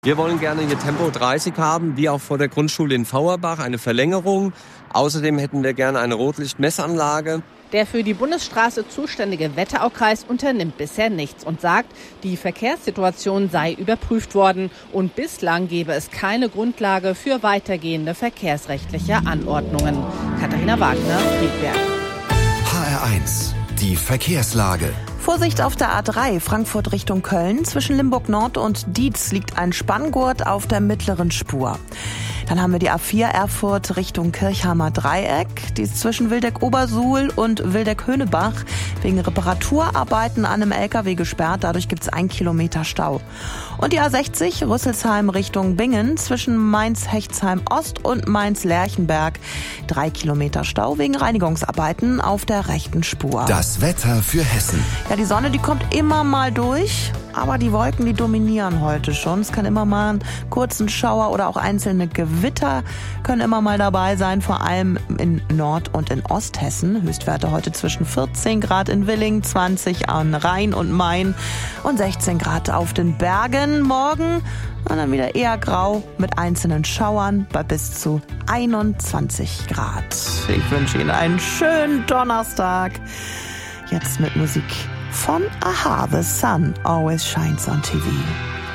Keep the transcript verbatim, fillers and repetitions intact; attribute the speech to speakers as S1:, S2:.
S1: Wir wollen gerne hier Tempo dreißig haben, wie auch vor der Grundschule in Fauerbach, eine Verlängerung. Außerdem hätten wir gerne eine Rotlichtmessanlage.
S2: Der für die Bundesstraße zuständige Wetteraukreis unternimmt bisher nichts und sagt, die Verkehrssituation sei überprüft worden und bislang gebe es keine Grundlage für weitergehende verkehrsrechtliche Anordnungen. Katharina Wagner, Friedberg.
S3: H R eins, die Verkehrslage.
S4: Vorsicht auf der A drei, Frankfurt Richtung Köln. Zwischen Limburg Nord und Dietz liegt ein Spanngurt auf der mittleren Spur. Dann haben wir die A vier Erfurt Richtung Kirchheimer Dreieck. Die ist zwischen Wildeck-Obersuhl und Wildeck-Höhnebach wegen Reparaturarbeiten an einem L K W gesperrt. Dadurch gibt es ein Kilometer Stau. Und die A sechzig Rüsselsheim Richtung Bingen zwischen Mainz-Hechtsheim Ost und Mainz-Lerchenberg. Drei Kilometer Stau wegen Reinigungsarbeiten auf der rechten Spur.
S3: Das Wetter für Hessen.
S4: Ja, die Sonne, die kommt immer mal durch, aber die Wolken, die dominieren heute schon. Es kann immer mal einen kurzen Schauer oder auch einzelne Gewitter können immer mal dabei sein, vor allem in Nord- und in Osthessen. Höchstwerte heute zwischen vierzehn Grad in Willingen, zwanzig an Rhein und Main und sechzehn Grad auf den Bergen. Morgen und dann wieder eher grau mit einzelnen Schauern bei bis zu einundzwanzig Grad. Ich wünsche Ihnen einen schönen Donnerstag. Jetzt mit Musik von Aha, The Sun Always Shines on T V.